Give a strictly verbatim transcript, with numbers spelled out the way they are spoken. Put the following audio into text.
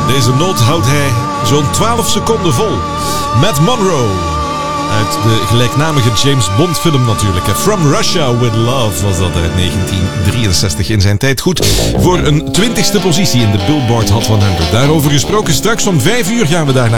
Deze noot houdt hij zo'n twaalf seconden vol. Matt Monro. Uit de gelijknamige James Bond film natuurlijk. From Russia with Love was dat uit negentien drieënzestig in zijn tijd. Goed voor een twintigste positie in de Billboard Hot honderd. Daarover gesproken, straks om vijf uur gaan we daar naar